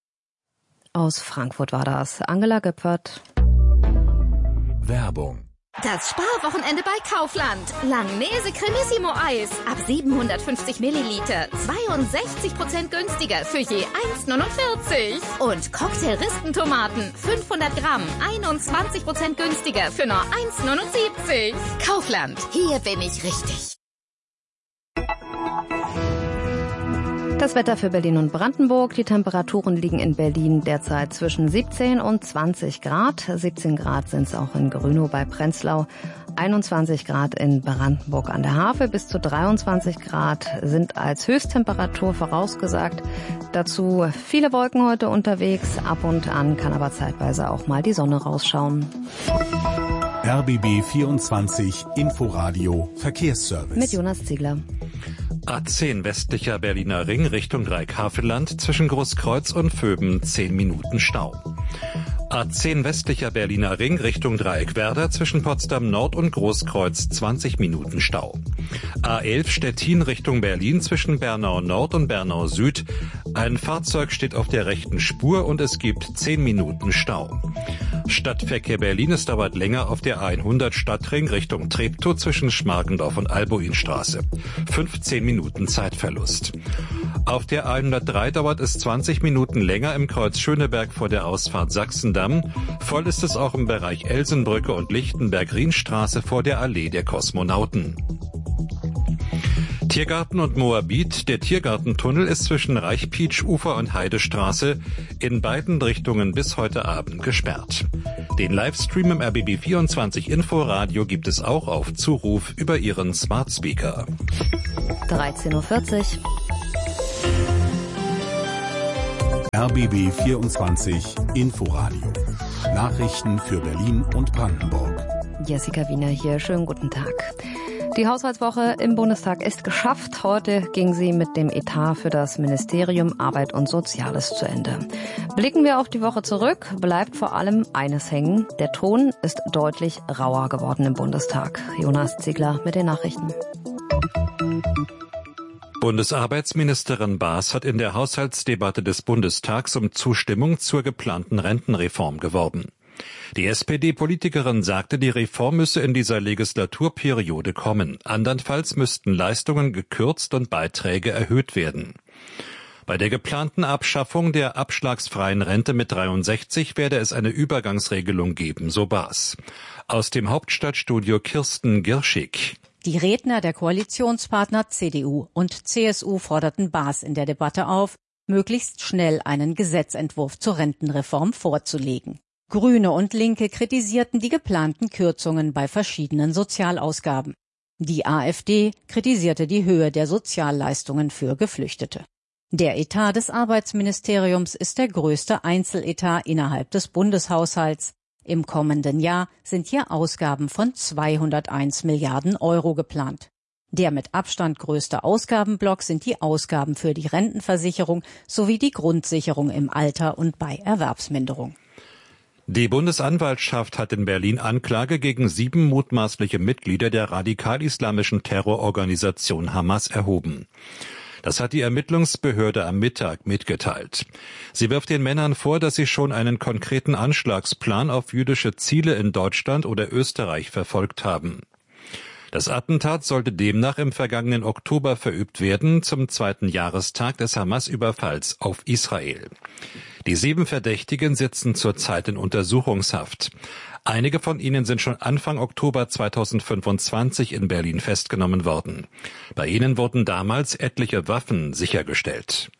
Aus Frankfurt war das Angela Göpfert. Werbung. Das Sparwochenende bei Kaufland. Langnese Cremissimo Eis. Ab siebenhundertfünfzig Milliliter. zweiundsechzig Prozent günstiger für je eins neunundvierzig. Und Cocktail-Ristentomaten. fünfhundert Gramm. einundzwanzig Prozent günstiger für nur eins neunundsiebzig. Kaufland. Hier bin ich richtig. Das Wetter für Berlin und Brandenburg. Die Temperaturen liegen in Berlin derzeit zwischen siebzehn und zwanzig Grad. siebzehn Grad sind es auch in Grünow bei Prenzlau. einundzwanzig Grad in Brandenburg an der Havel. Bis zu dreiundzwanzig Grad sind als Höchsttemperatur vorausgesagt. Dazu viele Wolken heute unterwegs. Ab und an kann aber zeitweise auch mal die Sonne rausschauen. R B B vierundzwanzig Inforadio Verkehrsservice. Mit Jonas Ziegler. A zehn westlicher Berliner Ring Richtung Dreieckhavelland zwischen Großkreuz und Vöben zehn Minuten Stau. A zehn westlicher Berliner Ring Richtung Dreieckwerder zwischen Potsdam Nord und Großkreuz zwanzig Minuten Stau. A elf Stettin Richtung Berlin zwischen Bernau Nord und Bernau Süd. Ein Fahrzeug steht auf der rechten Spur und es gibt zehn Minuten Stau. Stadtverkehr Berlin, es dauert länger auf der A hundert Stadtring Richtung Treptow zwischen Schmargendorf und Albuinstraße. fünfzehn Minuten Zeitverlust. Auf der A hundertdrei dauert es zwanzig Minuten länger im Kreuz Schöneberg vor der Ausfahrt Sachsendamm. Voll ist es auch im Bereich Elsenbrücke und Lichtenberg-Rienstraße vor der Allee der Kosmonauten. Tiergarten und Moabit. Der Tiergartentunnel ist zwischen Reichpietsch-Ufer und Heidestraße in beiden Richtungen bis heute Abend gesperrt. Den Livestream im R B B vierundzwanzig Inforadio gibt es auch auf Zuruf über Ihren Smart Speaker. dreizehn Uhr vierzig. R B B vierundzwanzig Inforadio. Nachrichten für Berlin und Brandenburg. Jessica Wiener hier, schönen guten Tag. Die Haushaltswoche im Bundestag ist geschafft. Heute ging sie mit dem Etat für das Ministerium Arbeit und Soziales zu Ende. Blicken wir auf die Woche zurück, bleibt vor allem eines hängen. Der Ton ist deutlich rauer geworden im Bundestag. Jonas Ziegler mit den Nachrichten. Bundesarbeitsministerin Baas hat in der Haushaltsdebatte des Bundestags um Zustimmung zur geplanten Rentenreform geworben. Die S P D-Politikerin sagte, die Reform müsse in dieser Legislaturperiode kommen. Andernfalls müssten Leistungen gekürzt und Beiträge erhöht werden. Bei der geplanten Abschaffung der abschlagsfreien Rente mit dreiundsechzig werde es eine Übergangsregelung geben, so Baas. Aus dem Hauptstadtstudio Kirsten Girschig. Die Redner der Koalitionspartner C D U und C S U forderten Baas in der Debatte auf, möglichst schnell einen Gesetzentwurf zur Rentenreform vorzulegen. Grüne und Linke kritisierten die geplanten Kürzungen bei verschiedenen Sozialausgaben. Die AfD kritisierte die Höhe der Sozialleistungen für Geflüchtete. Der Etat des Arbeitsministeriums ist der größte Einzeletat innerhalb des Bundeshaushalts. Im kommenden Jahr sind hier Ausgaben von zweihunderteins Milliarden Euro geplant. Der mit Abstand größte Ausgabenblock sind die Ausgaben für die Rentenversicherung sowie die Grundsicherung im Alter und bei Erwerbsminderung. Die Bundesanwaltschaft hat in Berlin Anklage gegen sieben mutmaßliche Mitglieder der radikal-islamischen Terrororganisation Hamas erhoben. Das hat die Ermittlungsbehörde am Mittag mitgeteilt. Sie wirft den Männern vor, dass sie schon einen konkreten Anschlagsplan auf jüdische Ziele in Deutschland oder Österreich verfolgt haben. Das Attentat sollte demnach im vergangenen Oktober verübt werden, zum zweiten Jahrestag des Hamas-Überfalls auf Israel. Die sieben Verdächtigen sitzen zurzeit in Untersuchungshaft. Einige von ihnen sind schon Anfang Oktober zweitausendfünfundzwanzig in Berlin festgenommen worden. Bei ihnen wurden damals etliche Waffen sichergestellt.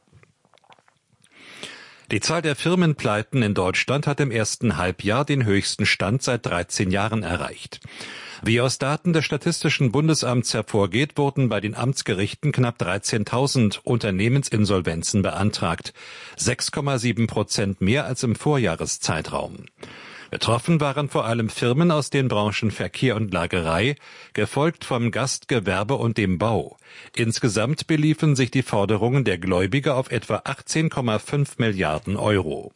Die Zahl der Firmenpleiten in Deutschland hat im ersten Halbjahr den höchsten Stand seit dreizehn Jahren erreicht. Wie aus Daten des Statistischen Bundesamts hervorgeht, wurden bei den Amtsgerichten knapp dreizehntausend Unternehmensinsolvenzen beantragt. sechs Komma sieben Prozent mehr als im Vorjahreszeitraum. Betroffen waren vor allem Firmen aus den Branchen Verkehr und Lagerei, gefolgt vom Gastgewerbe und dem Bau. Insgesamt beliefen sich die Forderungen der Gläubiger auf etwa achtzehn Komma fünf Milliarden Euro.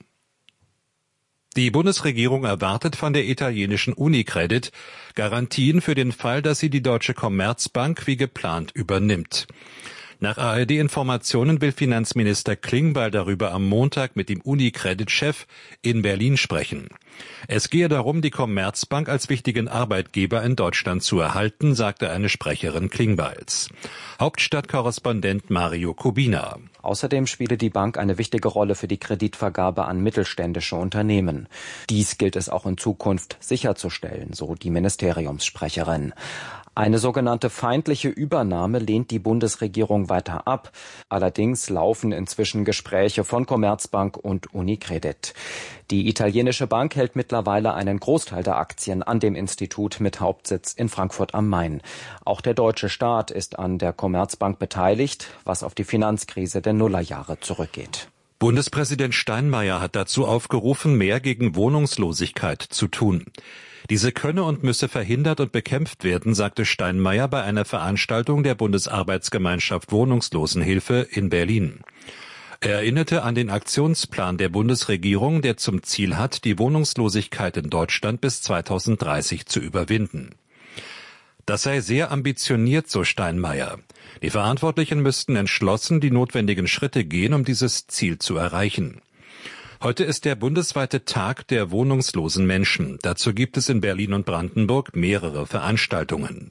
Die Bundesregierung erwartet von der italienischen Unicredit Garantien für den Fall, dass sie die Deutsche Commerzbank wie geplant übernimmt. Nach A R D-Informationen will Finanzminister Klingbeil darüber am Montag mit dem Unicredit-Chef in Berlin sprechen. Es gehe darum, die Commerzbank als wichtigen Arbeitgeber in Deutschland zu erhalten, sagte eine Sprecherin Klingbeils. Hauptstadtkorrespondent Mario Kubina. Außerdem spiele die Bank eine wichtige Rolle für die Kreditvergabe an mittelständische Unternehmen. Dies gilt es auch in Zukunft sicherzustellen, so die Ministeriumssprecherin. Eine sogenannte feindliche Übernahme lehnt die Bundesregierung weiter ab. Allerdings laufen inzwischen Gespräche von Commerzbank und Unicredit. Die italienische Bank hält mittlerweile einen Großteil der Aktien an dem Institut mit Hauptsitz in Frankfurt am Main. Auch der deutsche Staat ist an der Commerzbank beteiligt, was auf die Finanzkrise der Nullerjahre zurückgeht. Bundespräsident Steinmeier hat dazu aufgerufen, mehr gegen Wohnungslosigkeit zu tun. Diese könne und müsse verhindert und bekämpft werden, sagte Steinmeier bei einer Veranstaltung der Bundesarbeitsgemeinschaft Wohnungslosenhilfe in Berlin. Er erinnerte an den Aktionsplan der Bundesregierung, der zum Ziel hat, die Wohnungslosigkeit in Deutschland bis zweitausenddreißig zu überwinden. Das sei sehr ambitioniert, so Steinmeier. Die Verantwortlichen müssten entschlossen die notwendigen Schritte gehen, um dieses Ziel zu erreichen. Heute ist der bundesweite Tag der wohnungslosen Menschen. Dazu gibt es in Berlin und Brandenburg mehrere Veranstaltungen.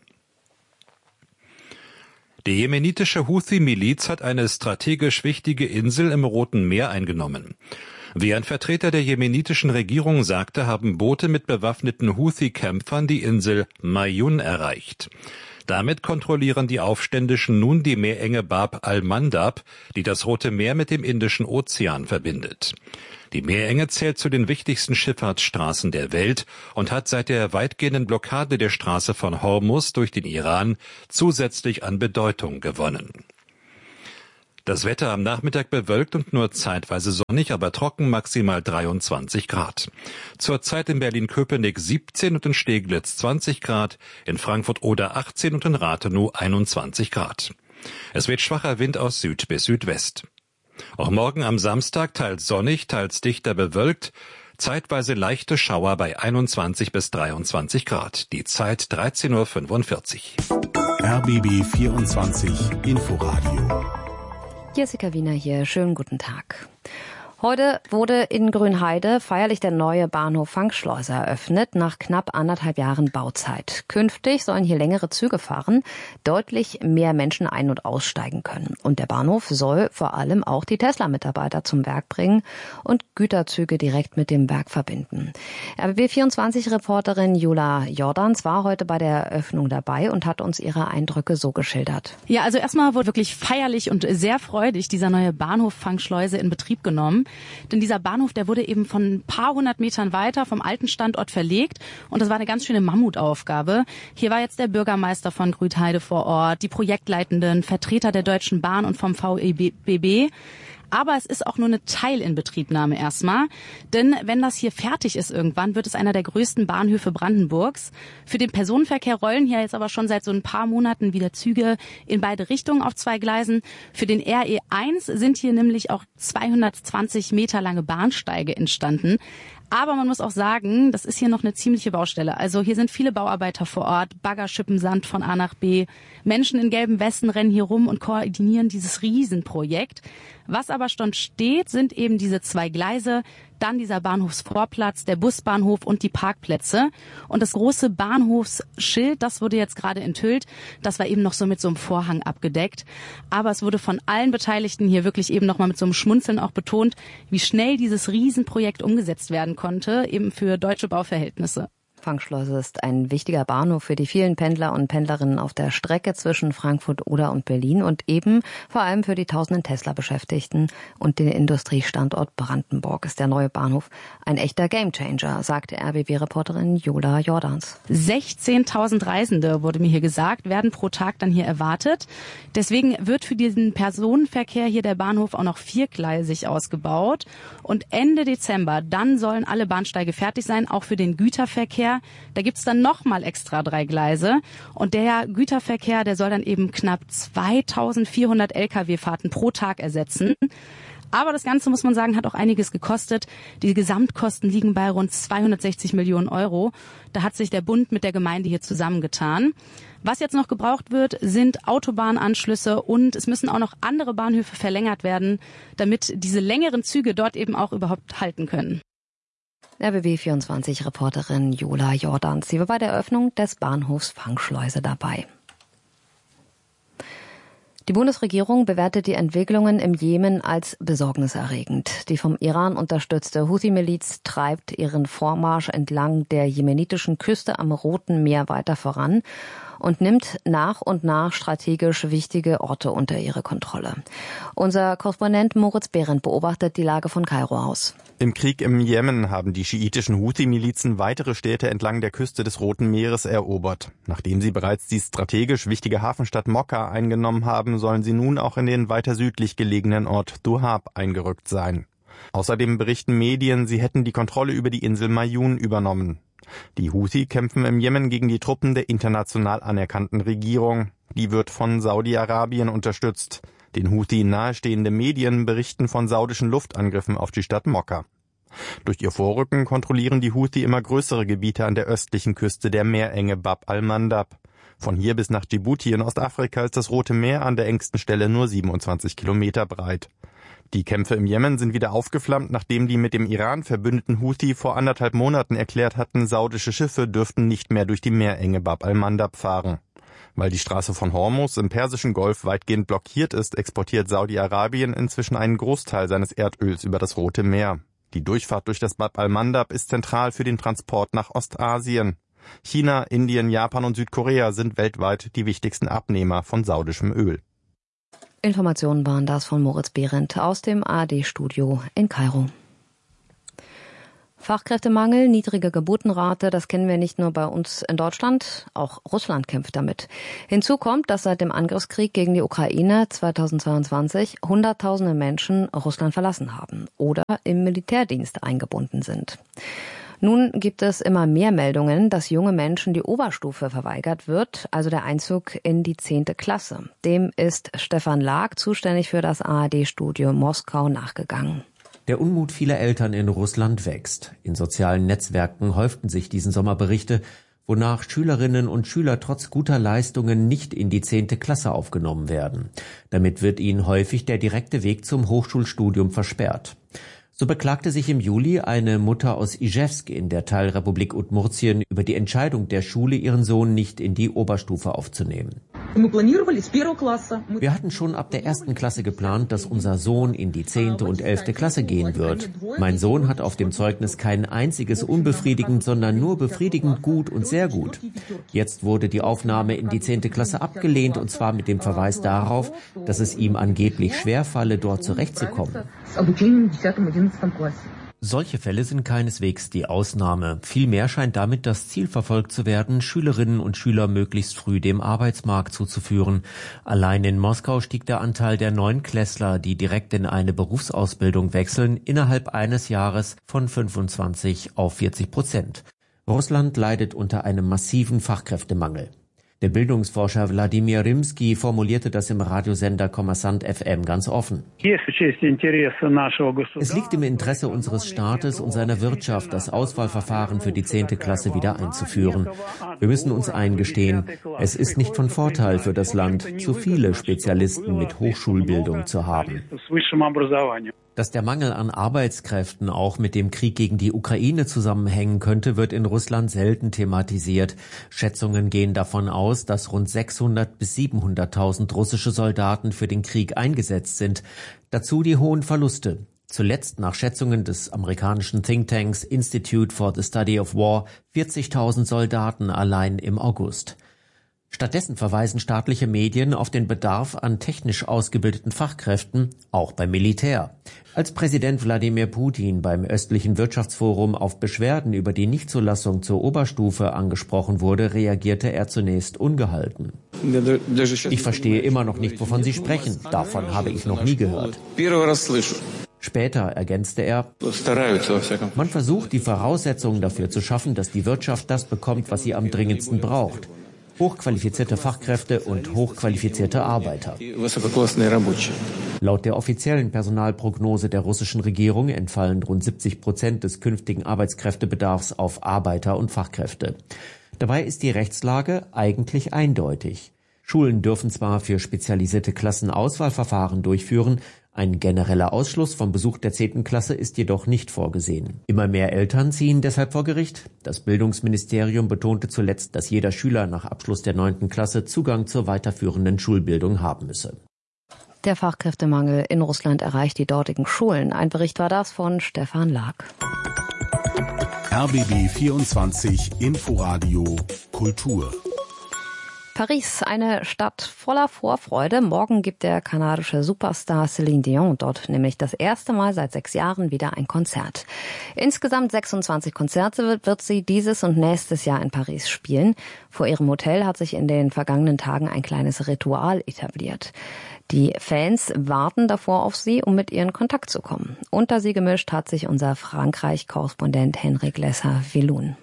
Die jemenitische Houthi-Miliz hat eine strategisch wichtige Insel im Roten Meer eingenommen. Wie ein Vertreter der jemenitischen Regierung sagte, haben Boote mit bewaffneten Houthi-Kämpfern die Insel Mayun erreicht. Damit kontrollieren die Aufständischen nun die Meerenge Bab al-Mandab, die das Rote Meer mit dem Indischen Ozean verbindet. Die Meerenge zählt zu den wichtigsten Schifffahrtsstraßen der Welt und hat seit der weitgehenden Blockade der Straße von Hormuz durch den Iran zusätzlich an Bedeutung gewonnen. Das Wetter am Nachmittag bewölkt und nur zeitweise sonnig, aber trocken, maximal dreiundzwanzig Grad. Zurzeit in Berlin-Köpenick siebzehn und in Steglitz zwanzig Grad, in Frankfurt-Oder achtzehn und in Rathenow einundzwanzig Grad. Es weht schwacher Wind aus Süd bis Südwest. Auch morgen am Samstag teils sonnig, teils dichter bewölkt, zeitweise leichte Schauer bei einundzwanzig bis dreiundzwanzig Grad. Die Zeit dreizehn Uhr fünfundvierzig. R B B vierundzwanzig Inforadio. Jessica Wiener hier, schönen guten Tag. Heute wurde in Grünheide feierlich der neue Bahnhof Fangschleuse eröffnet, nach knapp anderthalb Jahren Bauzeit. Künftig sollen hier längere Züge fahren, deutlich mehr Menschen ein- und aussteigen können. Und der Bahnhof soll vor allem auch die Tesla-Mitarbeiter zum Werk bringen und Güterzüge direkt mit dem Werk verbinden. R B B vierundzwanzig-Reporterin Jula Jordans war heute bei der Eröffnung dabei und hat uns ihre Eindrücke so geschildert. Ja, also erstmal wurde wirklich feierlich und sehr freudig dieser neue Bahnhof Fangschleuse in Betrieb genommen. Denn dieser Bahnhof, der wurde eben von ein paar hundert Metern weiter vom alten Standort verlegt. Und das war eine ganz schöne Mammutaufgabe. Hier war jetzt der Bürgermeister von Grünheide vor Ort, die Projektleitenden, Vertreter der Deutschen Bahn und vom V E B B. Aber es ist auch nur eine Teilinbetriebnahme erstmal. Denn wenn das hier fertig ist irgendwann, wird es einer der größten Bahnhöfe Brandenburgs. Für den Personenverkehr rollen hier jetzt aber schon seit so ein paar Monaten wieder Züge in beide Richtungen auf zwei Gleisen. Für den R E eins sind hier nämlich auch zweihundertzwanzig Meter lange Bahnsteige entstanden. Aber man muss auch sagen, das ist hier noch eine ziemliche Baustelle. Also hier sind viele Bauarbeiter vor Ort, Bagger schippen Sand von A nach B. Menschen in gelben Westen rennen hier rum und koordinieren dieses Riesenprojekt. Was aber schon steht, sind eben diese zwei Gleise, dann dieser Bahnhofsvorplatz, der Busbahnhof und die Parkplätze. Und das große Bahnhofsschild, das wurde jetzt gerade enthüllt. Das war eben noch so mit so einem Vorhang abgedeckt. Aber es wurde von allen Beteiligten hier wirklich eben nochmal mit so einem Schmunzeln auch betont, wie schnell dieses Riesenprojekt umgesetzt werden konnte, eben für deutsche Bauverhältnisse. Fangschleuse ist ein wichtiger Bahnhof für die vielen Pendler und Pendlerinnen auf der Strecke zwischen Frankfurt, Oder und Berlin und eben vor allem für die tausenden Tesla-Beschäftigten und den Industriestandort Brandenburg ist der neue Bahnhof ein echter Gamechanger, sagte R B B-Reporterin Jula Jordans. sechzehntausend Reisende, wurde mir hier gesagt, werden pro Tag dann hier erwartet. Deswegen wird für diesen Personenverkehr hier der Bahnhof auch noch viergleisig ausgebaut. Und Ende Dezember, dann sollen alle Bahnsteige fertig sein, auch für den Güterverkehr. Da gibt's dann nochmal extra drei Gleise. Und der Güterverkehr, der soll dann eben knapp zweitausendvierhundert L K W-Fahrten pro Tag ersetzen. Aber das Ganze, muss man sagen, hat auch einiges gekostet. Die Gesamtkosten liegen bei rund zweihundertsechzig Millionen Euro. Da hat sich der Bund mit der Gemeinde hier zusammengetan. Was jetzt noch gebraucht wird, sind Autobahnanschlüsse und es müssen auch noch andere Bahnhöfe verlängert werden, damit diese längeren Züge dort eben auch überhaupt halten können. R B B vierundzwanzig-Reporterin Jula Jordans. Sie war bei der Eröffnung des Bahnhofs Fangschleuse dabei. Die Bundesregierung bewertet die Entwicklungen im Jemen als besorgniserregend. Die vom Iran unterstützte Houthi-Miliz treibt ihren Vormarsch entlang der jemenitischen Küste am Roten Meer weiter voran und nimmt nach und nach strategisch wichtige Orte unter ihre Kontrolle. Unser Korrespondent Moritz Behrendt beobachtet die Lage von Kairo aus. Im Krieg im Jemen haben die schiitischen Houthi-Milizen weitere Städte entlang der Küste des Roten Meeres erobert. Nachdem sie bereits die strategisch wichtige Hafenstadt Mokka eingenommen haben, sollen sie nun auch in den weiter südlich gelegenen Ort Duhab eingerückt sein. Außerdem berichten Medien, sie hätten die Kontrolle über die Insel Mayun übernommen. Die Houthi kämpfen im Jemen gegen die Truppen der international anerkannten Regierung. Die wird von Saudi-Arabien unterstützt. Den Houthi nahestehende Medien berichten von saudischen Luftangriffen auf die Stadt Mokka. Durch ihr Vorrücken kontrollieren die Houthi immer größere Gebiete an der östlichen Küste der Meerenge Bab al-Mandab. Von hier bis nach Djibouti in Ostafrika ist das Rote Meer an der engsten Stelle nur siebenundzwanzig Kilometer breit. Die Kämpfe im Jemen sind wieder aufgeflammt, nachdem die mit dem Iran verbündeten Houthi vor anderthalb Monaten erklärt hatten, saudische Schiffe dürften nicht mehr durch die Meerenge Bab al-Mandab fahren. Weil die Straße von Hormuz im Persischen Golf weitgehend blockiert ist, exportiert Saudi-Arabien inzwischen einen Großteil seines Erdöls über das Rote Meer. Die Durchfahrt durch das Bab al-Mandab ist zentral für den Transport nach Ostasien. China, Indien, Japan und Südkorea sind weltweit die wichtigsten Abnehmer von saudischem Öl. Informationen waren das von Moritz Behrendt aus dem A R D-Studio in Kairo. Fachkräftemangel, niedrige Geburtenrate, das kennen wir nicht nur bei uns in Deutschland, auch Russland kämpft damit. Hinzu kommt, dass seit dem Angriffskrieg gegen die Ukraine zweitausendzweiundzwanzig Hunderttausende Menschen Russland verlassen haben oder im Militärdienst eingebunden sind. Nun gibt es immer mehr Meldungen, dass junge Menschen die Oberstufe verweigert wird, also der Einzug in die zehnte Klasse. Dem ist Stefan Lag, zuständig für das A R D-Studio Moskau, nachgegangen. Der Unmut vieler Eltern in Russland wächst. In sozialen Netzwerken häuften sich diesen Sommer Berichte, wonach Schülerinnen und Schüler trotz guter Leistungen nicht in die zehnte Klasse aufgenommen werden. Damit wird ihnen häufig der direkte Weg zum Hochschulstudium versperrt. So beklagte sich im Juli eine Mutter aus Ijewsk in der Teilrepublik Udmurtien über die Entscheidung der Schule, ihren Sohn nicht in die Oberstufe aufzunehmen. Wir hatten schon ab der ersten Klasse geplant, dass unser Sohn in die zehnte und elfte Klasse gehen wird. Mein Sohn hat auf dem Zeugnis kein einziges unbefriedigend, sondern nur befriedigend gut und sehr gut. Jetzt wurde die Aufnahme in die zehnte Klasse abgelehnt, und zwar mit dem Verweis darauf, dass es ihm angeblich schwerfalle, dort zurechtzukommen. Solche Fälle sind keineswegs die Ausnahme. Vielmehr scheint damit das Ziel verfolgt zu werden, Schülerinnen und Schüler möglichst früh dem Arbeitsmarkt zuzuführen. Allein in Moskau stieg der Anteil der Neunklässler, die direkt in eine Berufsausbildung wechseln, innerhalb eines Jahres von fünfundzwanzig auf vierzig Prozent. Russland leidet unter einem massiven Fachkräftemangel. Der Bildungsforscher Wladimir Rimsky formulierte das im Radiosender Kommersant F M ganz offen. Es liegt im Interesse unseres Staates und seiner Wirtschaft, das Auswahlverfahren für die zehnte Klasse wieder einzuführen. Wir müssen uns eingestehen, es ist nicht von Vorteil für das Land, zu viele Spezialisten mit Hochschulbildung zu haben. Dass der Mangel an Arbeitskräften auch mit dem Krieg gegen die Ukraine zusammenhängen könnte, wird in Russland selten thematisiert. Schätzungen gehen davon aus, dass rund sechshundert bis siebenhunderttausend russische Soldaten für den Krieg eingesetzt sind. Dazu die hohen Verluste. Zuletzt nach Schätzungen des amerikanischen Thinktanks Institute for the Study of War vierzigtausend Soldaten allein im August. Stattdessen verweisen staatliche Medien auf den Bedarf an technisch ausgebildeten Fachkräften, auch beim Militär. Als Präsident Wladimir Putin beim östlichen Wirtschaftsforum auf Beschwerden über die Nichtzulassung zur Oberstufe angesprochen wurde, reagierte er zunächst ungehalten. Ich verstehe immer noch nicht, wovon Sie sprechen. Davon habe ich noch nie gehört. Später ergänzte er, man versucht, die Voraussetzungen dafür zu schaffen, dass die Wirtschaft das bekommt, was sie am dringendsten braucht. Hochqualifizierte Fachkräfte und hochqualifizierte Arbeiter. Laut der offiziellen Personalprognose der russischen Regierung entfallen rund siebzig Prozent des künftigen Arbeitskräftebedarfs auf Arbeiter und Fachkräfte. Dabei ist die Rechtslage eigentlich eindeutig. Schulen dürfen zwar für spezialisierte Klassen Auswahlverfahren durchführen, ein genereller Ausschluss vom Besuch der zehnten Klasse ist jedoch nicht vorgesehen. Immer mehr Eltern ziehen deshalb vor Gericht. Das Bildungsministerium betonte zuletzt, dass jeder Schüler nach Abschluss der neunten Klasse Zugang zur weiterführenden Schulbildung haben müsse. Der Fachkräftemangel in Russland erreicht die dortigen Schulen. Ein Bericht war das von Stefan Lag. R B B vierundzwanzig Inforadio Kultur. Paris, eine Stadt voller Vorfreude. Morgen gibt der kanadische Superstar Céline Dion dort nämlich das erste Mal seit sechs Jahren wieder ein Konzert. Insgesamt sechsundzwanzig Konzerte wird sie dieses und nächstes Jahr in Paris spielen. Vor ihrem Hotel hat sich in den vergangenen Tagen ein kleines Ritual etabliert. Die Fans warten davor auf sie, um mit ihr in Kontakt zu kommen. Unter sie gemischt hat sich unser Frankreich-Korrespondent Henrik Lesser-Velun.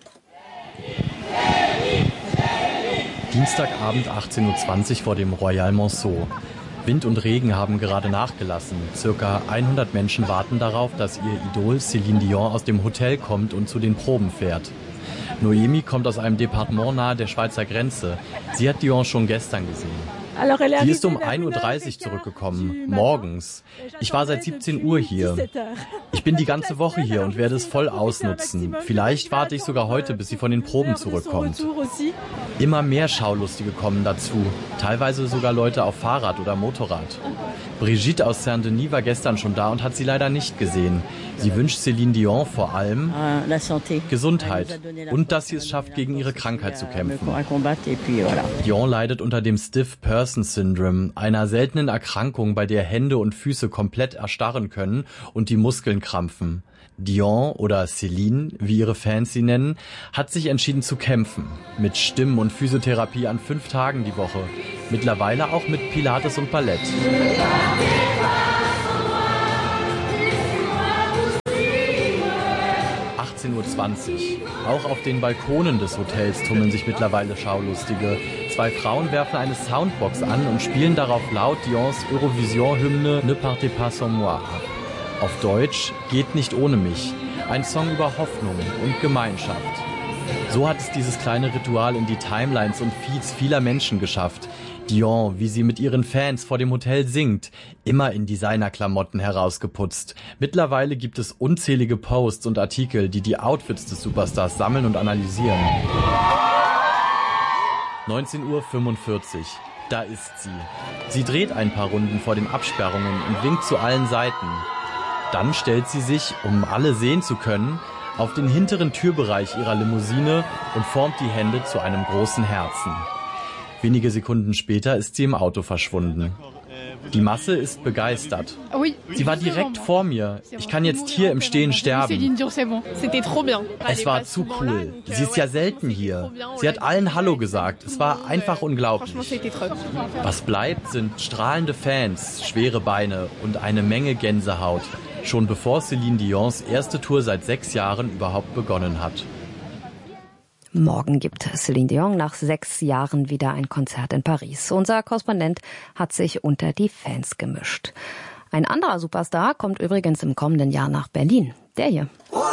Dienstagabend achtzehn Uhr zwanzig vor dem Royal Monceau. Wind und Regen haben gerade nachgelassen. Circa hundert Menschen warten darauf, dass ihr Idol Céline Dion aus dem Hotel kommt und zu den Proben fährt. Noemi kommt aus einem Departement nahe der Schweizer Grenze. Sie hat Dion schon gestern gesehen. Sie ist um ein Uhr dreißig zurückgekommen, morgens. Ich war seit siebzehn Uhr hier. Ich bin die ganze Woche hier und werde es voll ausnutzen. Vielleicht warte ich sogar heute, bis sie von den Proben zurückkommt. Immer mehr Schaulustige kommen dazu, teilweise sogar Leute auf Fahrrad oder Motorrad. Brigitte aus Saint-Denis war gestern schon da und hat sie leider nicht gesehen. Sie wünscht Céline Dion vor allem Gesundheit und dass sie es schafft, gegen ihre Krankheit zu kämpfen. Dion leidet unter dem Stiff Person Syndrome, einer seltenen Erkrankung, bei der Hände und Füße komplett erstarren können und die Muskeln krampfen. Dion oder Céline, wie ihre Fans sie nennen, hat sich entschieden zu kämpfen. Mit Stimmen- und Physiotherapie an fünf Tagen die Woche. Mittlerweile auch mit Pilates und Ballett. achtzehn Uhr zwanzig. Auch auf den Balkonen des Hotels tummeln sich mittlerweile Schaulustige. Zwei Frauen werfen eine Soundbox an und spielen darauf laut Dions Eurovision-Hymne Ne partez pas sans moi ab. Auf Deutsch Geht nicht ohne mich. Ein Song über Hoffnung und Gemeinschaft. So hat es dieses kleine Ritual in die Timelines und Feeds vieler Menschen geschafft. Dion, wie sie mit ihren Fans vor dem Hotel singt, immer in Designerklamotten herausgeputzt. Mittlerweile gibt es unzählige Posts und Artikel, die die Outfits des Superstars sammeln und analysieren. neunzehn Uhr fünfundvierzig. Da ist sie. Sie dreht ein paar Runden vor den Absperrungen und winkt zu allen Seiten. Dann stellt sie sich, um alle sehen zu können, auf den hinteren Türbereich ihrer Limousine und formt die Hände zu einem großen Herzen. Wenige Sekunden später ist sie im Auto verschwunden. Die Masse ist begeistert. Sie war direkt vor mir. Ich kann jetzt hier im Stehen sterben. Es war zu cool. Sie ist ja selten hier. Sie hat allen Hallo gesagt. Es war einfach unglaublich. Was bleibt, sind strahlende Fans, schwere Beine und eine Menge Gänsehaut. Schon bevor Céline Dions erste Tour seit sechs Jahren überhaupt begonnen hat. Morgen gibt Céline Dion nach sechs Jahren wieder ein Konzert in Paris. Unser Korrespondent hat sich unter die Fans gemischt. Ein anderer Superstar kommt übrigens im kommenden Jahr nach Berlin. Der hier.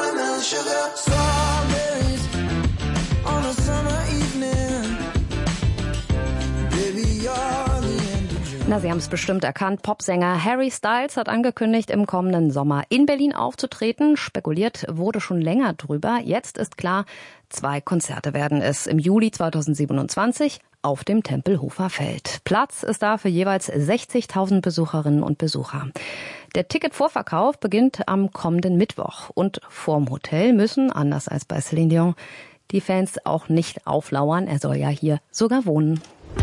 Na, Sie haben es bestimmt erkannt. Popsänger Harry Styles hat angekündigt, im kommenden Sommer in Berlin aufzutreten. Spekuliert wurde schon länger drüber. Jetzt ist klar, zwei Konzerte werden es im Juli zweitausendsiebenundzwanzig auf dem Tempelhofer Feld. Platz ist da für jeweils sechzigtausend Besucherinnen und Besucher. Der Ticketvorverkauf beginnt am kommenden Mittwoch. Und vorm Hotel müssen, anders als bei Céline Dion, die Fans auch nicht auflauern. Er soll ja hier sogar wohnen.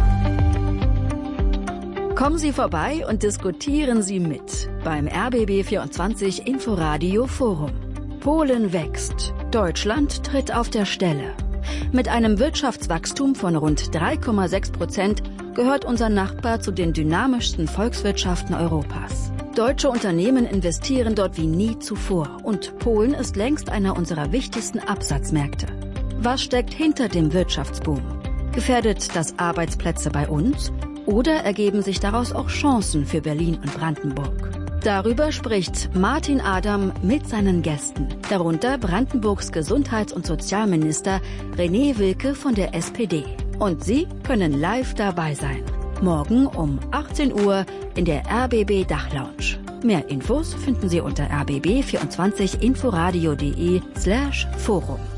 Kommen Sie vorbei und diskutieren Sie mit beim R B B vierundzwanzig Inforadio Forum. Polen wächst. Deutschland tritt auf der Stelle. Mit einem Wirtschaftswachstum von rund drei Komma sechs Prozent gehört unser Nachbar zu den dynamischsten Volkswirtschaften Europas. Deutsche Unternehmen investieren dort wie nie zuvor und Polen ist längst einer unserer wichtigsten Absatzmärkte. Was steckt hinter dem Wirtschaftsboom? Gefährdet das Arbeitsplätze bei uns? Oder ergeben sich daraus auch Chancen für Berlin und Brandenburg? Darüber spricht Martin Adam mit seinen Gästen, darunter Brandenburgs Gesundheits- und Sozialminister René Wilke von der S P D. Und Sie können live dabei sein. Morgen um achtzehn Uhr in der R B B Dachlounge. Mehr Infos finden Sie unter r b b vierundzwanzig inforadio punkt de slash forum.